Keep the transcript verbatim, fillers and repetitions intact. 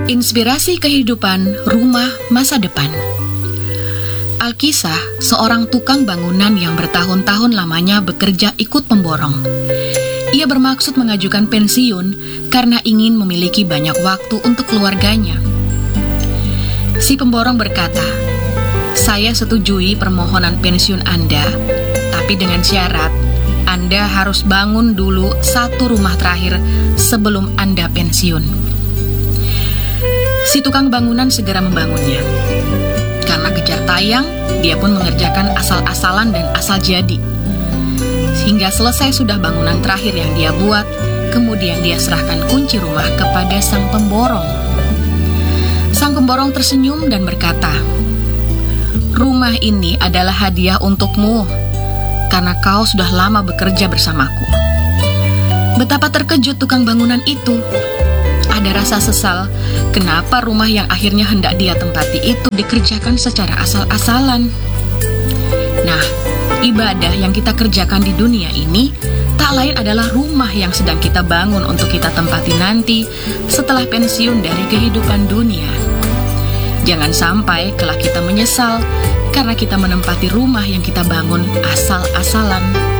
Inspirasi kehidupan rumah masa depan. Alkisah, seorang tukang bangunan yang bertahun-tahun lamanya bekerja ikut pemborong. Ia bermaksud mengajukan pensiun karena ingin memiliki banyak waktu untuk keluarganya. Si pemborong berkata, "Saya setujui permohonan pensiun Anda, tapi dengan syarat Anda harus bangun dulu satu rumah terakhir sebelum Anda pensiun." Si tukang bangunan segera membangunnya. Karena kejar tayang, dia pun mengerjakan asal-asalan dan asal jadi. Hingga selesai sudah bangunan terakhir yang dia buat, kemudian dia serahkan kunci rumah kepada sang pemborong. Sang pemborong tersenyum dan berkata, "Rumah ini adalah hadiah untukmu, karena kau sudah lama bekerja bersamaku." Betapa terkejut tukang bangunan itu. Ada rasa sesal, kenapa rumah yang akhirnya hendak dia tempati itu dikerjakan secara asal-asalan. Nah, ibadah yang kita kerjakan di dunia ini tak lain adalah rumah yang sedang kita bangun untuk kita tempati nanti setelah pensiun dari kehidupan dunia. Jangan sampai kelak kita menyesal karena kita menempati rumah yang kita bangun asal-asalan.